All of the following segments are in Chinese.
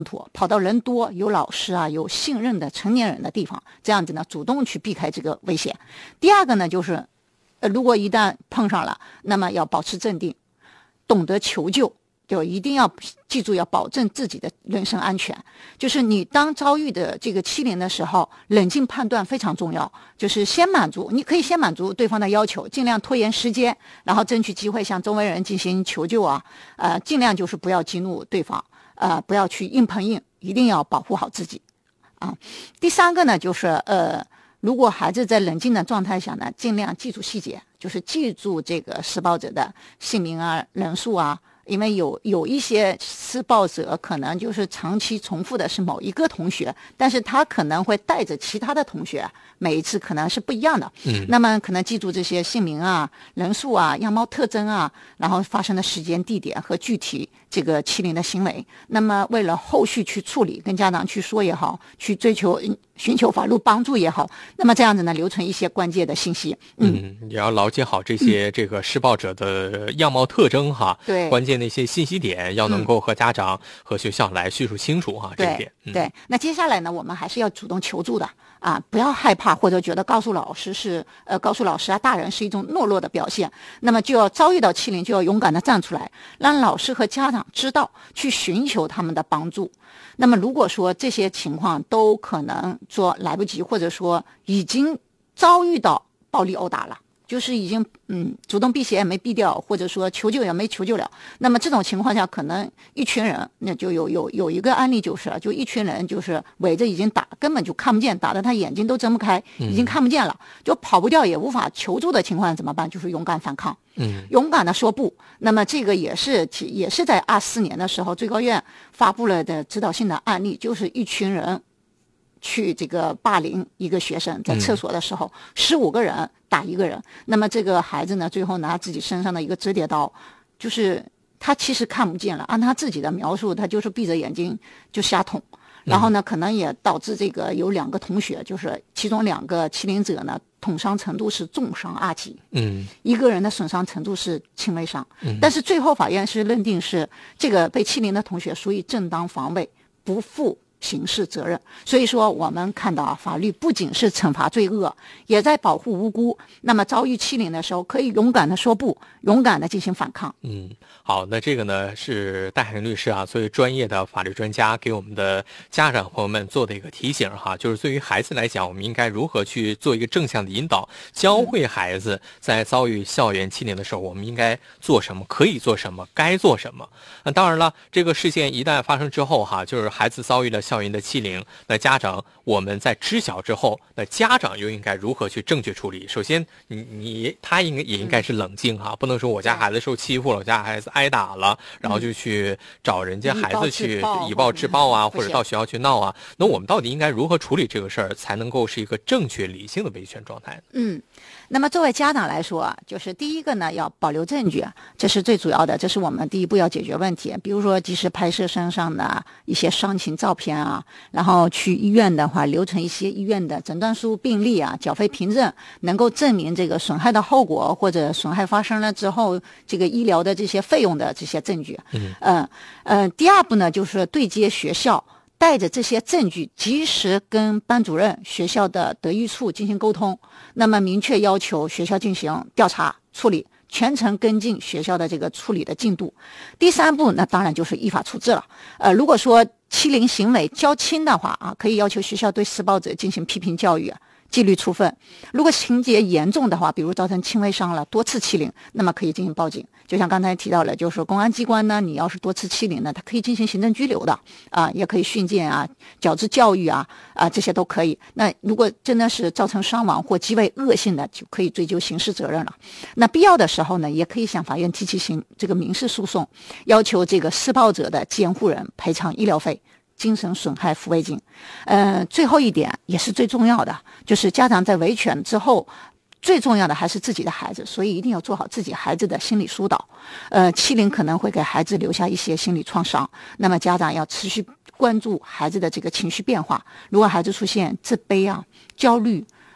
跑到人多、有老师啊、有信任的成年人的地方，这样子呢，主动去避开这个危险。第二个呢，就是如果一旦碰上了，那么要保持镇定，懂得求救。就一定要记住，要保证自己的人身安全。就是你当遭遇的这个欺凌的时候，冷静判断非常重要。就是你可以先满足对方的要求，尽量拖延时间，然后争取机会向周围人进行求救啊。尽量就是不要激怒对方，不要去硬碰硬，一定要保护好自己啊。第三个呢，就是如果孩子在冷静的状态下呢，尽量记住细节，就是记住这个施暴者的姓名啊、人数啊。因为有一些施暴者可能就是长期重复的是某一个同学，但是他可能会带着其他的同学，每一次可能是不一样的。那么可能记住这些姓名啊、人数啊、样貌特征啊，然后发生的时间、地点和具体这个欺凌的行为。那么为了后续去处理，跟家长去说也好，去寻求法律帮助也好，那么这样子呢，留存一些关键的信息。 也要了解好这些这个施暴者的样貌特征哈， 对， 关键的一些信息点要能够和家长和学校来叙述清楚哈，这一点。 对，那接下来呢，我们还是要主动求助的啊，不要害怕或者觉得告诉老师啊、大人是一种懦弱的表现，那么就要遭遇到欺凌就要勇敢的站出来，让老师和家长知道去寻求他们的帮助。那么如果说这些情况都可能说来不及，或者说已经遭遇到暴力殴打了，就是已经主动避嫌也没避掉，或者说求救也没求救了，那么这种情况下，可能一群人，那就有一个案例就是就一群人就是围着已经打，根本就看不见，打得他眼睛都睁不开，已经看不见了，就跑不掉也无法求助的情况怎么办？就是勇敢反抗，勇敢的说不。那么这个也是在24年的时候，最高院发布了的指导性的案例，就是一群人去这个霸凌一个学生，在厕所的时候，15个人打一个人。那么这个孩子呢，最后拿自己身上的一个折叠刀，就是他其实看不见了，按他自己的描述，他就是闭着眼睛就瞎捅。然后呢，可能也导致这个有2个同学，就是其中2个欺凌者呢，捅伤程度是重伤2级，一个人的损伤程度是轻微伤，但是最后法院是认定是这个被欺凌的同学属于正当防卫，不负刑事责任。所以说我们看到法律不仅是惩罚罪恶，也在保护无辜。那么遭遇欺凌的时候，可以勇敢的说不，勇敢的进行反抗。 好，那这个呢是戴海林律师啊，作为专业的法律专家，给我们的家长朋友们做的一个提醒哈，就是对于孩子来讲，我们应该如何去做一个正向的引导，教会孩子在遭遇校园欺凌的时候，我们应该做什么，可以做什么，该做什么。那当然了，这个事件一旦发生之后哈，就是孩子遭遇了校园的欺凌，那家长我们在知晓之后，那家长又应该如何去正确处理？首先，他也应该是冷静哈，不能说我家孩子受欺负了，我家孩子挨打了，然后就去找人家孩子去以暴制暴啊，或者到学校去闹啊。那我们到底应该如何处理这个事儿，才能够是一个正确理性的维权状态呢？ 那么作为家长来说，就是第一个呢，要保留证据，这是最主要的，这是我们第一步要解决问题。比如说及时拍摄身上的一些伤情照片啊，然后去医院的话留存一些医院的诊断书、病历啊、缴费凭证，能够证明这个损害的后果或者损害发生了之后这个医疗的这些费用的这些证据。第二步呢，就是对接学校，带着这些证据及时跟班主任、学校的德育处进行沟通，那么明确要求学校进行调查处理，全程跟进学校的这个处理的进度。第三步那当然就是依法处置了。如果说欺凌行为较轻的话可以要求学校对施暴者进行批评教育，纪律处分。如果情节严重的话，比如造成轻微伤了、多次欺凌，那么可以进行报警。就像刚才提到了，就是公安机关呢，你要是多次欺凌呢，它可以进行行政拘留的也可以训诫矫治教育这些都可以。那如果真的是造成伤亡或极为恶性的，就可以追究刑事责任了。那必要的时候呢，也可以向法院提起这个民事诉讼，要求这个施暴者的监护人赔偿医疗费、精神损害抚慰金。最后一点也是最重要的，就是家长在维权之后，最重要的还是自己的孩子，所以一定要做好自己孩子的心理疏导。欺凌可能会给孩子留下一些心理创伤，那么家长要持续关注孩子的这个情绪变化。如果孩子出现自卑焦虑、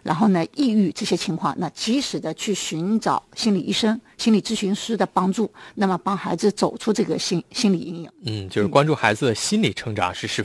然后呢抑郁这些情况，那及时的去寻找心理医生、心理咨询师的帮助，那么帮孩子走出这个心理阴影。 就是关注孩子的心理成长是十分